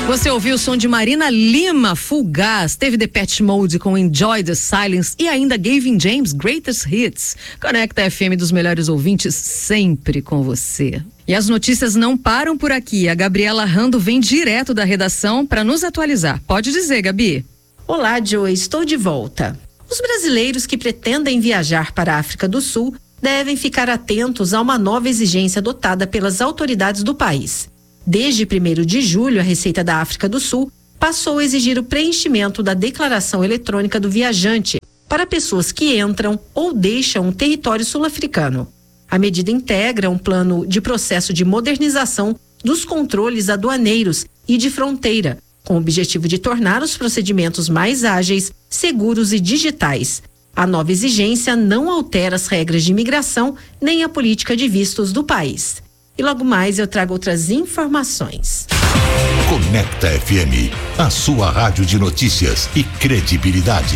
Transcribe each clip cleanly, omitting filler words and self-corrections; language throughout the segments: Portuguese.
Você ouviu o som de Marina Lima, Fugaz, teve Depeche Mode com Enjoy the Silence e ainda Gavin James, Greatest Hits. Conecta FM dos melhores ouvintes, sempre com você. E as notícias não param por aqui. A Gabriela Rando vem direto da redação para nos atualizar. Pode dizer, Gabi. Olá, Joe, estou de volta. Os brasileiros que pretendem viajar para a África do Sul devem ficar atentos a uma nova exigência adotada pelas autoridades do país. Desde 1º de julho, a Receita da África do Sul passou a exigir o preenchimento da declaração eletrônica do viajante para pessoas que entram ou deixam o território sul-africano. A medida integra um plano de processo de modernização dos controles aduaneiros e de fronteira, com o objetivo de tornar os procedimentos mais ágeis, seguros e digitais. A nova exigência não altera as regras de imigração nem a política de vistos do país. E logo mais eu trago outras informações. Conecta FM, a sua rádio de notícias e credibilidade.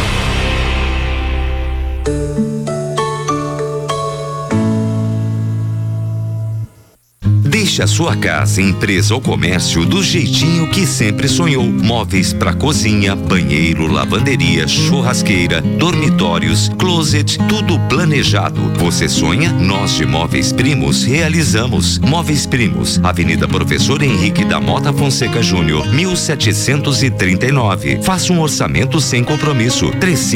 Deixe a sua casa, empresa ou comércio do jeitinho que sempre sonhou. Móveis para cozinha, banheiro, lavanderia, churrasqueira, dormitórios, closet, tudo planejado. Você sonha? Nós de Móveis Primos realizamos. Móveis Primos, Avenida Professor Henrique da Mota Fonseca Júnior, 1739. Faça um orçamento sem compromisso.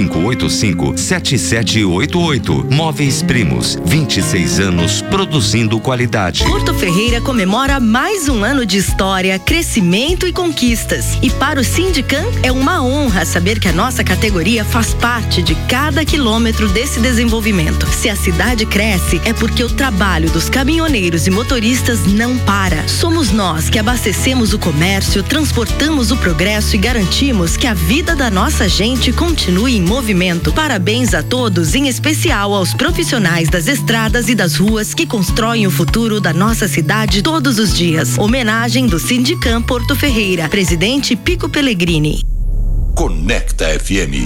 3585-7788. Móveis Primos, 26 anos produzindo qualidade. Porto Ferreira comemora mais um ano de história, crescimento e conquistas. E para o Sindicam é uma honra saber que a nossa categoria faz parte de cada quilômetro desse desenvolvimento. Se a cidade cresce, é porque o trabalho dos caminhoneiros e motoristas não para. Somos nós que abastecemos o comércio, transportamos o progresso e garantimos que a vida da nossa gente continue em movimento. Parabéns a todos, em especial aos profissionais das estradas e das ruas que constroem o futuro da nossa cidade todos os dias. Homenagem do Sindicam Porto Ferreira. Presidente Pico Pellegrini. Conecta FM.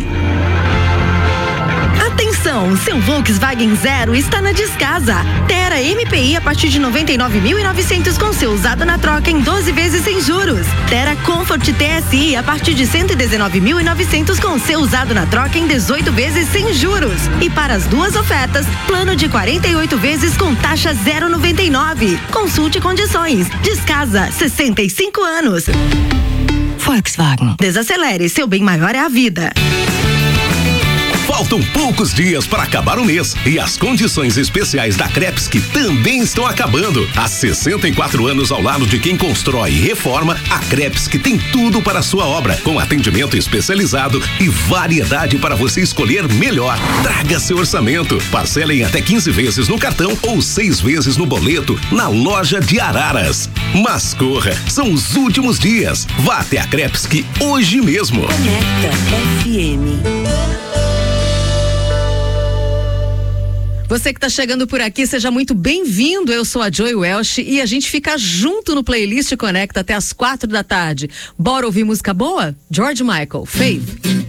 Atenção, seu Volkswagen Zero está na Descasa. Terra MPI a partir de 99.900 com seu usado na troca em 12 vezes sem juros. Terra Comfort TSI a partir de 119.900 com seu usado na troca em 18 vezes sem juros. E para as duas ofertas, plano de 48 vezes com taxa 0,99. Consulte condições. Descasa, 65 anos. Volkswagen. Desacelere, seu bem maior é a vida. Faltam poucos dias para acabar o mês e as condições especiais da Crepesky também estão acabando. Há 64 anos ao lado de quem constrói e reforma, a Crepesky tem tudo para a sua obra, com atendimento especializado e variedade para você escolher melhor. Traga seu orçamento, parcela em até 15 vezes no cartão ou 6 vezes no boleto na loja de Araras. Mas corra, são os últimos dias. Vá até a Crepesky hoje mesmo. Conecta FM. Você que está chegando por aqui, seja muito bem-vindo. Eu sou a Joy Welsh e a gente fica junto no Playlist Conecta até as 4 da tarde. Bora ouvir música boa? George Michael, Faith.